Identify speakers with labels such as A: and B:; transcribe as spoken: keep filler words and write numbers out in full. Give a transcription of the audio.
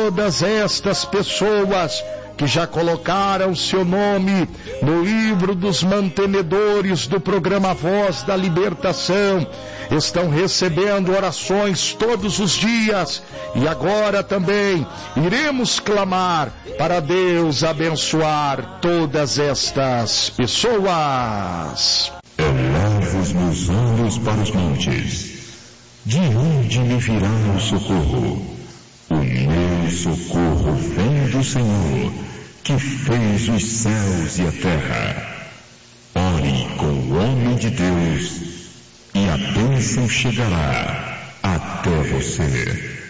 A: todas estas pessoas que já colocaram seu nome no livro dos mantenedores do programa Voz da Libertação, estão recebendo orações todos os dias, e agora também iremos clamar para Deus abençoar todas estas pessoas.
B: Elevo os meus olhos para os montes, de onde me virá o socorro? O meu socorro vem do Senhor, que fez os céus e a terra. Ore com o homem de Deus, e a bênção chegará até você.